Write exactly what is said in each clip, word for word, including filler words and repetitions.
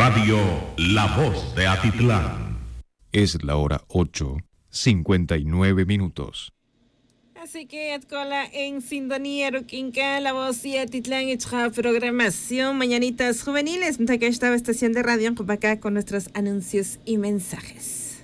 Radio La Voz de Atitlán. Es la hora ocho, cincuenta y nueve minutos. Así que Atcola en sintonía Ruquinca, La Voz de Atitlán y programación Mañanitas Juveniles. Que esta estación de radio en acá con nuestros anuncios y mensajes.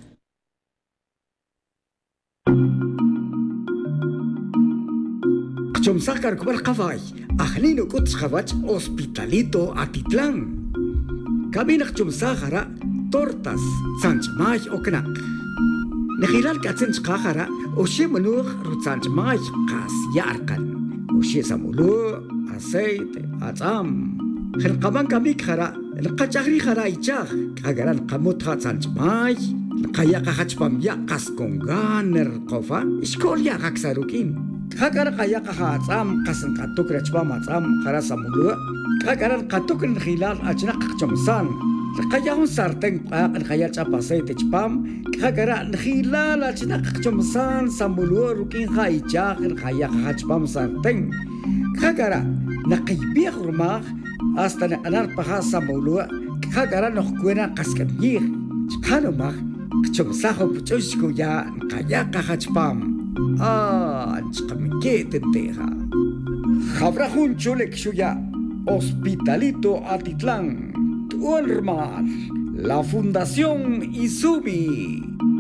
Chomsakar kubal kafay, ahlino kuts khabach Hospitalito Atitlán. Kabinak chumsakara tortas sanchmay oknak. Nehilal katsen chakara oshi munur rutsanchmay kas yarkan. Oshi samulu aceite atam. Khilqaban kamik khara lqachagri khara ichag kagaran qamutha sanchmay. Kayaka hachpam ya kaskonganer qofa iskolia gaksarukin. Kakar kaya kahatsam kasan katuk rachpam atsam karasa mulu. Kakaran katuk hilal achna kakchomsan. Kaya hun sarteng pak kaya chapasay techpam. Kakara hilal achna kakchomsan samulu rukin haichak kaya kahachpam sarteng. Kakara nakibiyah rumah hasta nakanar paha samulu. Kakara nokkuena kaskanyir. Chkanomah kachomsaho puchoshko ya kaya kahachpam. Ah, chkamike tenteja. Jabrajun chulek shuya. Hospitalito Atitlán. Tuolmar. La Fundación Izumi.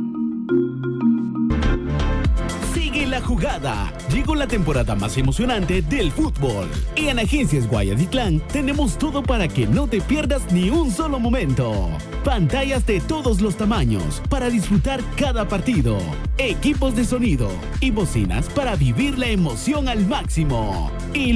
Sigue la jugada. Llegó la temporada más emocionante del fútbol. Y en Agencias Guayatitlán tenemos todo para que no te pierdas ni un solo momento. Pantallas de todos los tamaños para disfrutar cada partido. Equipos de sonido y bocinas para vivir la emoción al máximo. Y